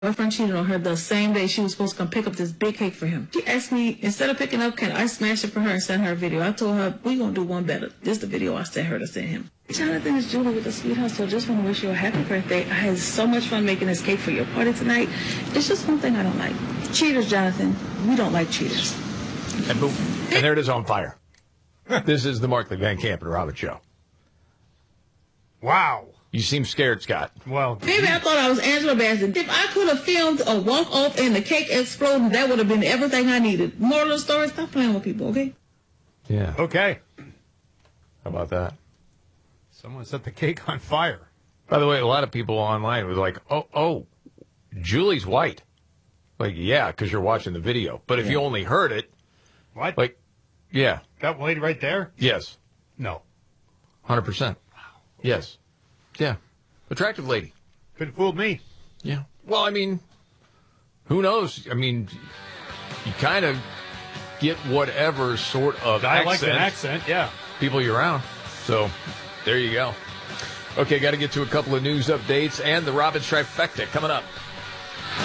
boyfriend cheated on her the same day she was supposed to come pick up this big cake for him. She asked me, instead of picking up, can I smash it for her and send her a video? I told her, we're going to do one better. This is the video I sent her to send him. Jonathan is Julie with the Sweet Hustle. Just want to wish you a happy birthday. I had so much fun making this cake for your party tonight. It's just one thing I don't like. Cheaters, Jonathan. We don't like cheaters. And boom. And there it is on fire. This is the Markley, Van Camp and Robbins Show. Wow. You seem scared, Scott. Well, maybe I thought I was Angela Bassett. If I could have filmed a walk-off and the cake exploding, that would have been everything I needed. Moral of the story, stop playing with people, okay? Yeah. Okay. How about that? Someone set the cake on fire. By the way, a lot of people online was like, oh, Julie's white. Like, yeah, because you're watching the video. But if you only heard it. What? Like, yeah. That lady right there? Yes. No. 100%. Yes. Yeah. Attractive lady. Could have fooled me. Yeah. Well, I mean, who knows? I mean, you kind of get whatever sort of dialect and accent, yeah. People you're around. So, there you go. Okay, got to get to a couple of news updates and the Robbins Trifecta coming up.